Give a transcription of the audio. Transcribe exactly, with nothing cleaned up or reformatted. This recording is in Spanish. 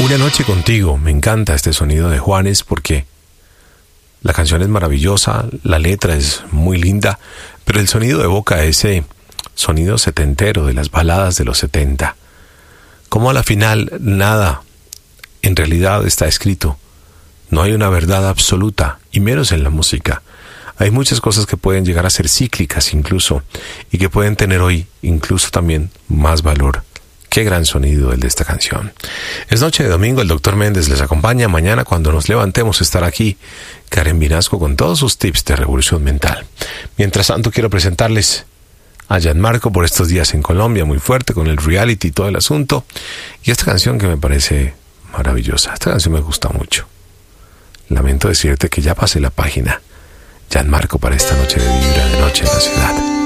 Una noche contigo. Me encanta este sonido de Juanes porque la canción es maravillosa, la letra es muy linda, pero el sonido evoca ese sonido setentero de las baladas de los setenta. Como a la final nada en realidad está escrito. No hay una verdad absoluta, y menos en la música. Hay muchas cosas que pueden llegar a ser cíclicas incluso, y que pueden tener hoy incluso también más valor. Qué gran sonido el de esta canción. Es noche de domingo, el doctor Méndez les acompaña. Mañana cuando nos levantemos estará aquí Karen Vinasco con todos sus tips de revolución mental. Mientras tanto quiero presentarles a Gianmarco por estos días en Colombia, muy fuerte con el reality y todo el asunto. Y esta canción que me parece maravillosa. Esta canción me gusta mucho. Lamento decirte que ya pasé la página. Gianmarco para esta noche de Vibra de Noche en la Ciudad.